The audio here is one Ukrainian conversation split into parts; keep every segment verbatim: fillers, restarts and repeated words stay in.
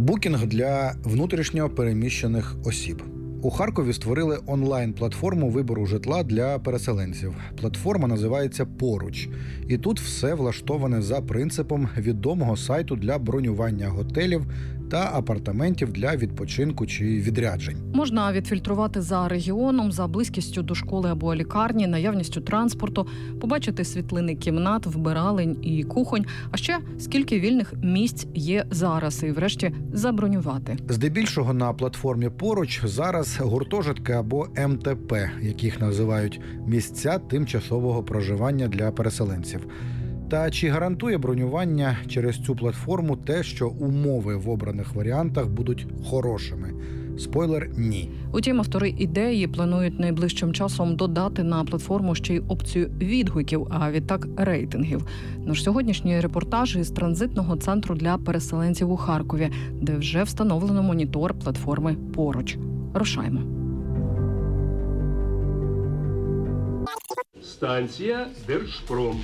Букінг для внутрішньо переміщених осіб. У Харкові створили онлайн-платформу вибору житла для переселенців. Платформа називається «Поруч». І тут все влаштоване за принципом відомого сайту для бронювання готелів та апартаментів для відпочинку чи відряджень. Можна відфільтрувати за регіоном, за близькістю до школи або лікарні, наявністю транспорту, побачити світлини кімнат, вбиралень і кухонь, а ще скільки вільних місць є зараз і врешті забронювати. Здебільшого на платформі «Поруч» зараз гуртожитки або ем те пе, яких називають місця тимчасового проживання для переселенців. Та чи гарантує бронювання через цю платформу те, що умови в обраних варіантах будуть хорошими? Спойлер – ні. Утім, автори ідеї планують найближчим часом додати на платформу ще й опцію відгуків, а відтак рейтингів. Наш сьогоднішній репортаж із транзитного центру для переселенців у Харкові, де вже встановлено монітор платформи «Поруч». Рушаймо. Станція Держпром.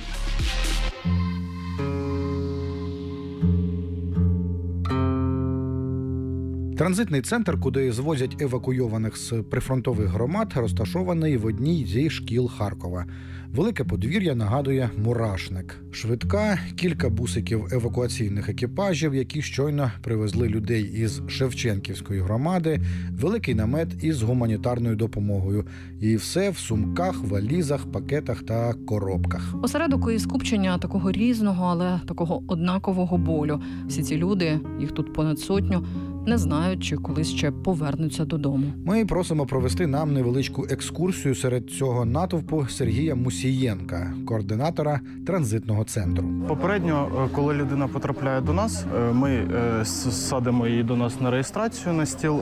Транзитний центр, куди звозять евакуйованих з прифронтових громад, розташований в одній зі шкіл Харкова. Велике подвір'я нагадує мурашник. Швидка, кілька бусиків евакуаційних екіпажів, які щойно привезли людей із Шевченківської громади, великий намет із гуманітарною допомогою. І все в сумках, валізах, пакетах та коробках. Осередок і скупчення такого різного, але такого однакового болю. Всі ці люди, їх тут понад сотню, не знають, чи колись ще повернуться додому. Ми просимо провести нам невеличку екскурсію серед цього натовпу Сергія Мусієнка, координатора транзитного центру. Попередньо, коли людина потрапляє до нас, ми садимо її до нас на реєстрацію на стіл.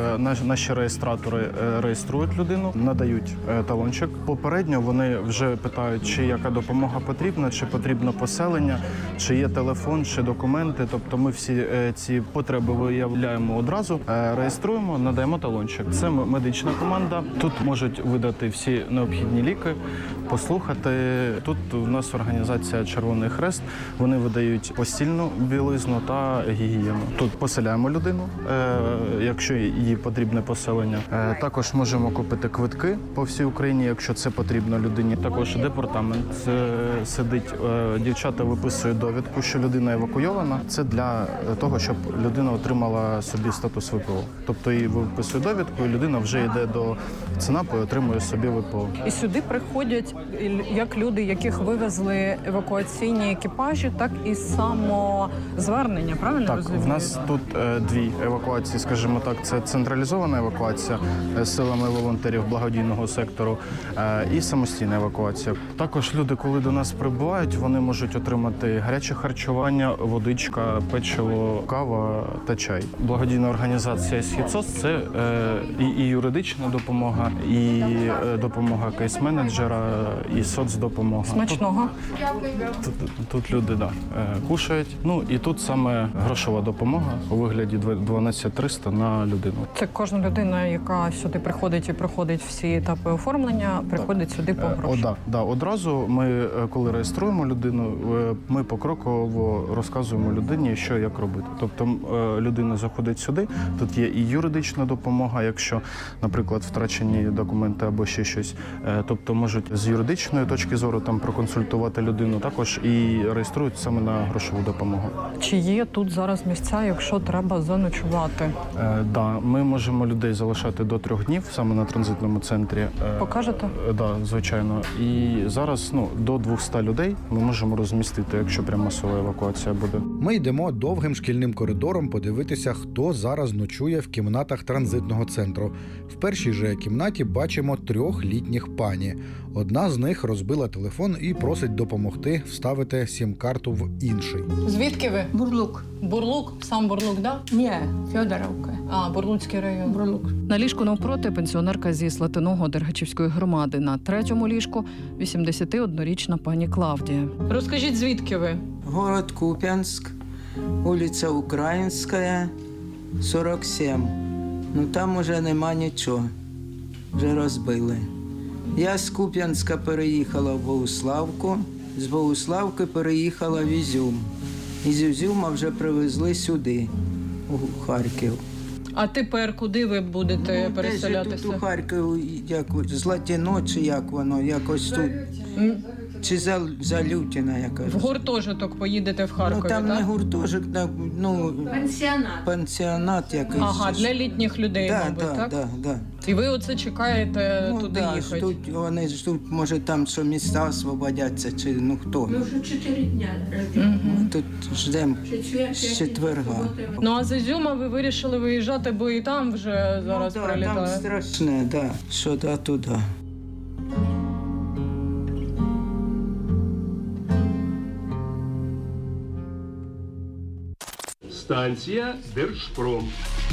Наші реєстратори реєструють людину, надають талончик. Попередньо вони вже питають, чи яка допомога потрібна, чи потрібно поселення, чи є телефон, чи документи. Тобто ми всі ці потреби виявляємо одразу, реєструємо, надаємо талончик. Це медична команда. Тут можуть видати всі необхідні ліки, послухати. Тут у нас організація «Червоний Хрест». Вони видають постільну білизну та гігієну. Тут поселяємо людину, якщо їй потрібне поселення. Також можемо купити квитки по всій Україні, якщо це потрібно людині. Також департамент сидить. Дівчата виписують довідку, що людина евакуйована. Це для того, щоб людина отримала собі статус ве пе о. Тобто їй виписує довідку, і людина вже йде до ЦНАПу і отримує собі ве пе о. І сюди приходять як люди, яких вивезли евакуаційні екіпажі, так і самозвернення, правильно так, розумію? В нас тут е, дві евакуації, скажімо так. Це централізована евакуація е, силами волонтерів благодійного сектору е, і самостійна евакуація. Також люди, коли до нас прибувають, вони можуть отримати гаряче харчування, водичка, печиво, кава та чай. Благодійна організація «Східсос» – це е, і, і юридична допомога, і е, допомога кейс-менеджера, і соцдопомога. Смачного. Тут, тут, тут люди да, е, кушають. Ну і тут саме грошова допомога у вигляді дванадцять триста на людину. Це кожна людина, яка сюди приходить і проходить всі етапи оформлення, приходить так. сюди по гроші. О, да, да. Одразу ми, коли реєструємо людину, ми покроково розказуємо людині, що як робити. Тобто людина заходить сюди, тут є і юридична допомога, якщо, наприклад, втрачені документи або ще щось. Тобто можуть з юридичної точки зору там проконсультувати людину, також і реєструють саме на грошову допомогу. Чи є тут зараз місця, якщо треба заночувати? Е, да, ми можемо людей залишати до трьох днів саме на транзитному центрі. Е, Покажете? Е, да, звичайно. І зараз ну, до двохсот людей ми можемо розмістити, якщо прямо масова евакуація буде. Ми йдемо довгим шкільним коридором подивитися, хто зараз ночує в кімнатах транзитного центру. В першій же кімнаті бачимо трьох літніх пані. Одна з них розбила телефон і просить допомогти вставити сім-карту в інший. Звідки ви? Бурлук. Бурлук? Сам Бурлук, да? Ні, Федоровка. А, Бурлуцький район. Бурлук. На ліжку навпроти пенсіонерка зі Слатиного Дергачівської громади. На третьому ліжку вісімдесятиоднорічна пані Клавдія. Розкажіть, звідки ви? Город Куп'янськ, вулиця Українська, сорок сім. Ну там уже нема нічого, вже розбили. Я з Куп'янська переїхала в Богуславку, з Богуславки переїхала в Ізюм. Із Ізюма вже привезли сюди. у Харків. А тепер куди ви будете Ну, переселятися? десь тут у Харкові, як Златіно, чи як воно, якось тут. М? Чи за, Залютіна якась. В гуртожиток поїдете в Харкові, Ну там так? не гуртожик, так, ну, Пансіонат. пансіонат якийсь. Ага, для літніх людей, да, мабуть, да, так? да, да. І ви оце чекаєте Ну, туди да, їхати? ждуть, вони ждуть, може там, що міста освободяться, чи ну хто. Ми вже чотири дня. Ми тут ждемо з четверга. Ну а з Ізюма ви вирішили виїжджати, бо і там вже зараз ну, да, прилітає. там страшне, да, що да, туди. Станція Держпром.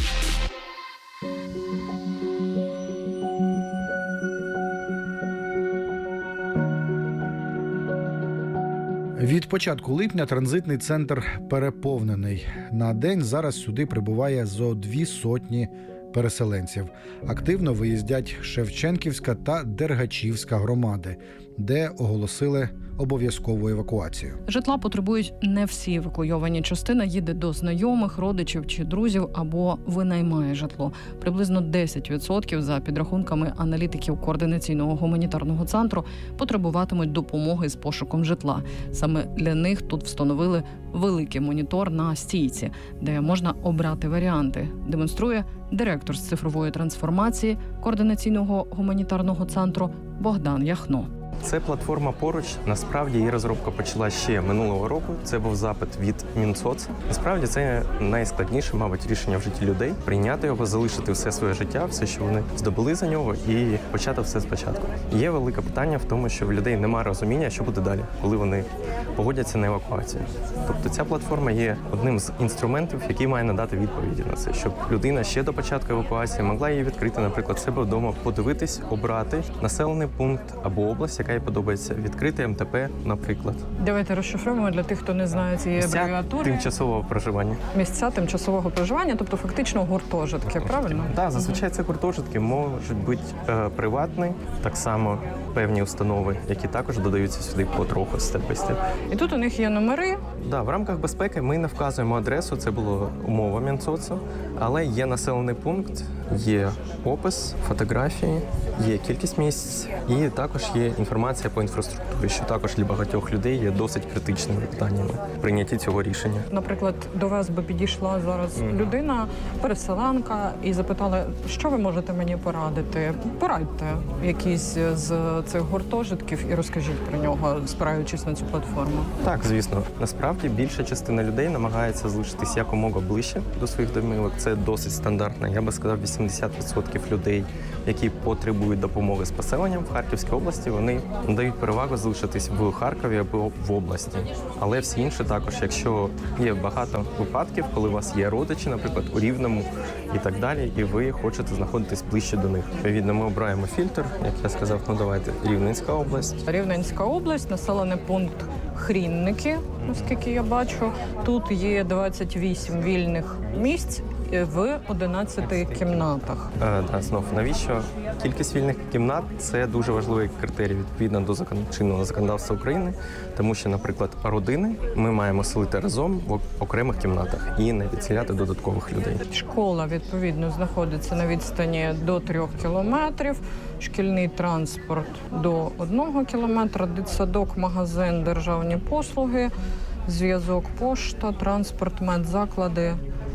Від початку липня транзитний центр переповнений. На день зараз сюди прибуває зо дві сотні переселенців. Активно виїздять Шевченківська та Дергачівська громади, де оголосили обов'язкову евакуацію. Житла потребують не всі евакуйовані. Частина їде до знайомих, родичів чи друзів або винаймає житло. Приблизно десять відсотків, за підрахунками аналітиків Координаційного гуманітарного центру, потребуватимуть допомоги з пошуком житла. Саме для них тут встановили великий монітор на стійці, де можна обрати варіанти, демонструє директор з цифрової трансформації Координаційного гуманітарного центру Богдан Яхно. Це платформа поруч. Насправді її розробка почала ще минулого року. Це був запит від Мінсоц. Насправді це найскладніше, мабуть, рішення в житті людей. Прийняти його, залишити все своє життя, все, що вони здобули за нього, і почати все спочатку. Є велике питання в тому, що в людей немає розуміння, що буде далі, коли вони погодяться на евакуацію. Тобто ця платформа є одним з інструментів, який має надати відповіді на це, щоб людина ще до початку евакуації могла її відкрити, наприклад, себе вдома, подивитись, обрати населений пункт або область, яка їй подобається, відкрити ем те пе, наприклад. Давайте розшифруємо для тих, хто не знає цієї Місця абревіатури. тимчасового проживання. Місця тимчасового проживання, тобто фактично гуртожитки, правильно? Так, зазвичай це гуртожитки можуть бути е, приватні, так само певні установи, які також додаються сюди потроху, степ-бай-степ. І тут у них є номери. Да, в рамках безпеки ми не вказуємо адресу, це було умова Мінсоцу, але є населений пункт, є опис, фотографії, є кількість місць і також є інформація по інфраструктурі, що також для багатьох людей є досить критичними питаннями в прийнятті цього рішення. Наприклад, до вас би підійшла зараз Мгм. людина, переселенка, і запитала, що ви можете мені порадити? Порадьте якийсь з цих гуртожитків і розкажіть про нього, спираючись на цю платформу. Так, звісно. Насправді більша частина людей намагається залишитись якомога ближче до своїх домівок. Це досить стандартно. Я би сказав, вісімдесят відсотків людей, які потребують допомоги з поселенням в Харківській області, вони надають перевагу залишитись в Харкові або в області. Але всі інші також, якщо є багато випадків, коли у вас є родичі, наприклад, у Рівному і так далі, і ви хочете знаходитись ближче до них. Відповідно, ми обираємо фільтр, як я сказав, ну давайте Рівненська область. Рівненська область, населений пункт Хрінники, наскільки я бачу. Тут є двадцять вісім вільних місць в одинадцяти кімнатах. Е, да, знов, навіщо кількість вільних кімнат – це дуже важливий критерій відповідно до закон... чинного законодавства України, тому що, наприклад, родини ми маємо селити разом в окремих кімнатах і не відселяти додаткових людей. Школа, відповідно, знаходиться на відстані до трьох кілометрів, шкільний транспорт до одного кілометра, дитсадок, магазин, державні послуги, зв'язок, пошта, транспорт, медзаклади,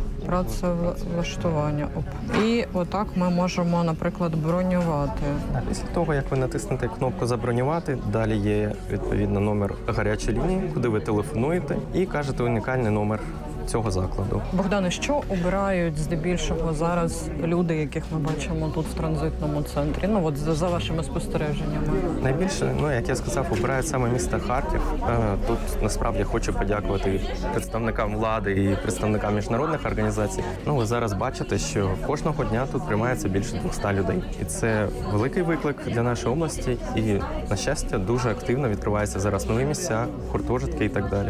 працевлаштування. Оп. І отак ми можемо, наприклад, бронювати. Після того, як ви натиснете кнопку «Забронювати», далі є, відповідно, номер гарячої лінії, куди ви телефонуєте і кажете унікальний номер цього закладу. Богдане, що обирають здебільшого зараз люди, яких ми бачимо тут в транзитному центрі? Ну от за, за вашими спостереженнями. Найбільше, ну як я сказав, обирають саме місто Харків. Е, Тут насправді хочу подякувати представникам влади і представникам міжнародних організацій. Ну ви зараз бачите, що кожного дня тут приймається більше двохсот людей. І це великий виклик для нашої області. І, на щастя, дуже активно відкриваються зараз нові місця, гуртожитки і так далі.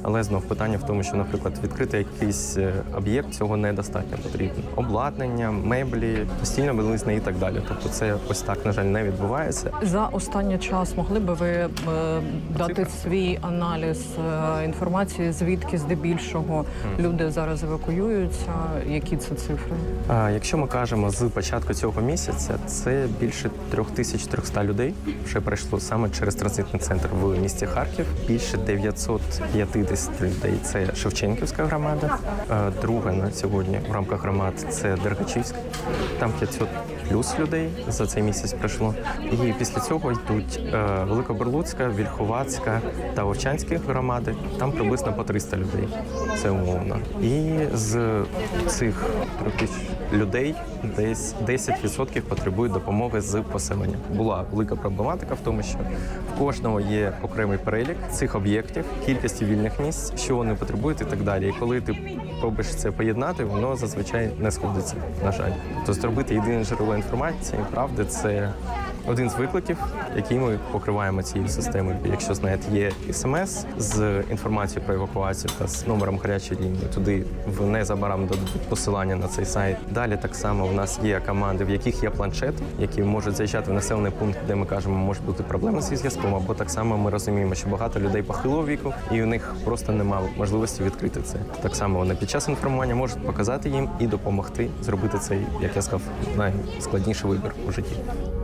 Але знов питання в тому, що, наприклад, відкрити якийсь об'єкт, цього недостатньо потрібно. Обладнання, меблі, постійна білизна і так далі. Тобто це ось так, на жаль, не відбувається. За останній час могли би ви е, дати Цифра? свій аналіз е, інформації, звідки здебільшого mm. люди зараз евакуюються? Які це цифри? А, якщо ми кажемо з початку цього місяця, це більше три тисячі триста людей вже пройшло саме через транзитний центр в місті Харків. Більше дев'ятсот п'ятдесят людей – це Шевченківська громада. А, друга на сьогодні в рамках громад – це Дергачівська. Там п'ятсот плюс людей за цей місяць пройшло. І після цього йдуть е, Великоберлуцька, Вільховацька та Вовчанські громади. Там приблизно по триста людей. Це умовно. І з цих трьох тисяч людей десь десять відсотків потребують допомоги з поселення. Була велика проблематика в тому, що в кожного є окремий перелік цих об'єктів, кількості вільних місць, що вони потребують і так далі. І коли ти пробуєш це поєднати, воно зазвичай не сходиться, на жаль. Тобто зробити єдине джерело інформації, правди, це один з викликів, який ми покриваємо цією системою. Якщо, знаєте, є смс з інформацією про евакуацію та з номером гарячої лінії, туди в незабаром дадуть посилання на цей сайт. Далі так само у нас є команди, в яких є планшети, які можуть заїжджати в населений пункт, де ми кажемо, може бути проблеми зі зв'язком, або так само ми розуміємо, що багато людей похилого віку, і у них просто немає можливості відкрити це. Так само вони під час інформування можуть показати їм і допомогти зробити цей, як я сказав, найскладніший вибір у житті.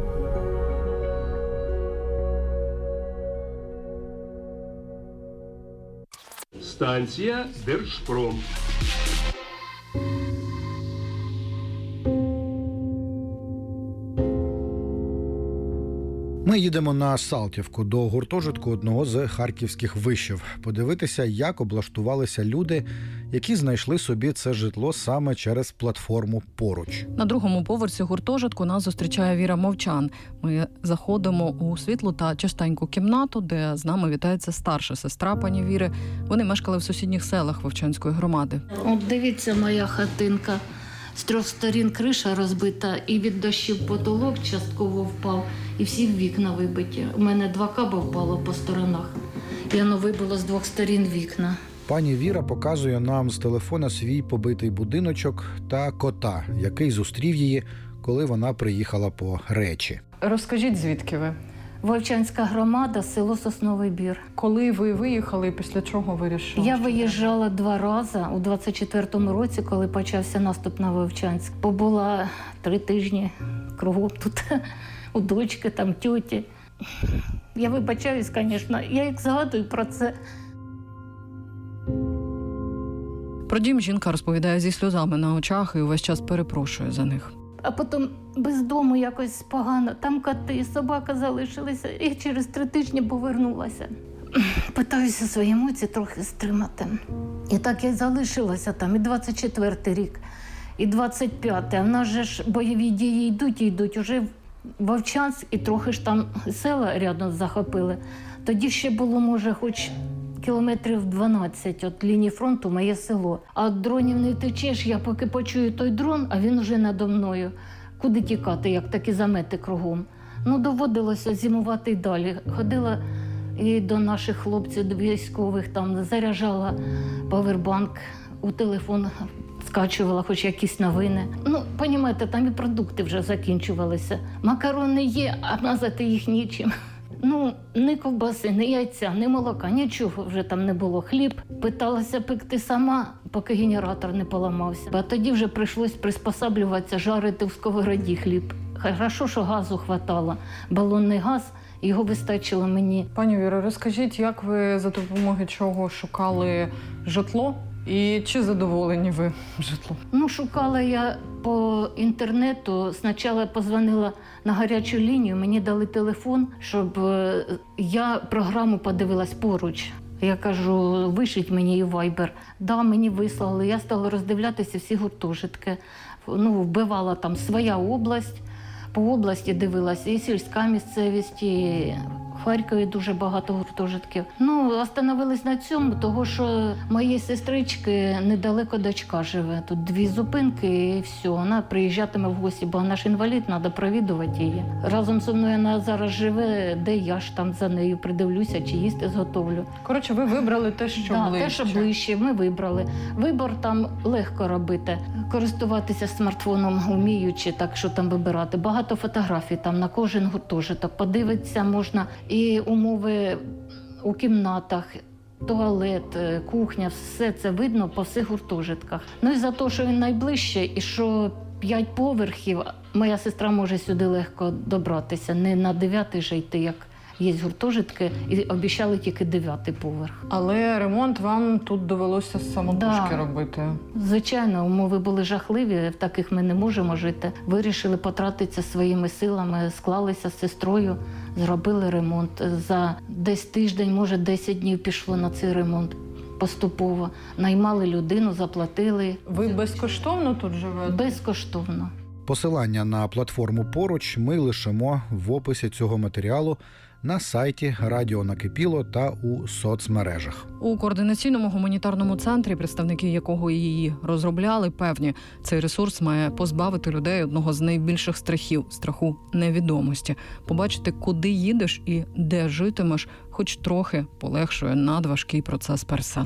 Станція Держпром. Ми їдемо на Салтівку до гуртожитку одного з харківських вишів. Подивитися, як облаштувалися люди, які знайшли собі це житло саме через платформу «Поруч». На другому поверсі гуртожитку нас зустрічає Віра Мовчан. Ми заходимо у світлу та чистеньку кімнату, де з нами вітається старша сестра пані Віри. Вони мешкали в сусідніх селах Вовчанської громади. От дивіться, моя хатинка. З трьох сторін криша розбита, і від дощів потолок частково впав, і всі вікна вибиті. У мене два каба впало по сторонах, і воно вибило з двох сторін вікна. Пані Віра показує нам з телефона свій побитий будиночок та кота, який зустрів її, коли вона приїхала по речі. Розкажіть, звідки ви? Вовчанська громада, село Сосновий Бір. Коли ви виїхали і після чого вирішили? Я виїжджала два рази у двадцять четвертому році, коли почався наступ на Вовчанськ. Побула три тижні кругом тут, у дочки, там, тьоті. Я вибачаюсь, звісно, я як згадую про це. Про дім жінка розповідає зі сльозами на очах і увесь час перепрошує за них. А потім без дому якось погано. Там коти, собака залишилися. І через три тижні повернулася. Питаюся свої емоції трохи стримати. І так я залишилася там і двадцять четвертий рік, і двадцять п'ятий. А в нас же ж бойові дії йдуть і йдуть. Уже Вовчанськ і трохи ж там села рядом захопили. Тоді ще було, може, хоч кілометрів дванадцять від лінії фронту моє село. А від дронів не втечеш, я поки почую той дрон, а він вже надо мною. Куди тікати, як такі замети кругом. Ну, доводилося зимувати й далі. Ходила і до наших хлопців, до військових, там заряджала павербанк, у телефон скачувала хоч якісь новини. Ну, розумієте, там і продукти вже закінчувалися. Макарони є, а мазати їх нічим. Ну, ні ковбаси, ні яйця, ні молока, нічого вже там не було. Хліб питалася пекти сама, поки генератор не поламався. А тоді вже прийшлось приспосаблюватися, жарити в сковороді хліб. Хорошо, що газу хватало. Балонний газ, його вистачило мені. Пані Віро, розкажіть, як ви за допомогою чого шукали житло? І чи задоволені ви житлом? Ну, шукала я по інтернету. Спочатку позвонила на гарячу лінію, мені дали телефон, щоб я програму подивилась «Поруч». Я кажу, вишліть мені і вайбер. Да, мені вислали. Я стала роздивлятися всі гуртожитки. Ну, вбивала там своя область. По області дивилася і сільська місцевість, і В Харкові дуже багато гуртожитків. Ну, остановились на цьому, того що моєї сестрички недалеко дочка живе. Тут дві зупинки і все. Вона приїжджатиме в гості, бо вона ж інвалід, треба провідувати її. Разом зі мною вона зараз живе, де я ж там за нею придивлюся, чи їсти зготовлю. Коротше, ви вибрали те, що да, ближче. те, що ближче, ми вибрали. Вибор там легко робити. Користуватися смартфоном вміючи, так що там вибирати. Багато фотографій там на кожен гуртожиток. Подивитися можна і умови у кімнатах, туалет, кухня, все це видно по всіх гуртожитках. Ну і за те, що він найближче і що п'ять поверхів, моя сестра може сюди легко добратися. Не на дев'ятий же йти, як є гуртожитки, і обіцяли тільки дев'ятий поверх. Але ремонт вам тут довелося самотужки Да. робити. Звичайно, умови були жахливі, в таких ми не можемо жити. Вирішили потратитися своїми силами, склалися з сестрою, зробили ремонт. За десь тиждень, може десять днів пішло на цей ремонт поступово. Наймали людину, заплатили. Ви безкоштовно тут живете? Безкоштовно. Посилання на платформу «Поруч» ми лишимо в описі цього матеріалу на сайті Радіо Накипіло та у соцмережах. У координаційному гуманітарному центрі, представники якого її розробляли, певні, цей ресурс має позбавити людей одного з найбільших страхів – страху невідомості. Побачити, куди їдеш і де житимеш, хоч трохи полегшує надважкий процес переселення.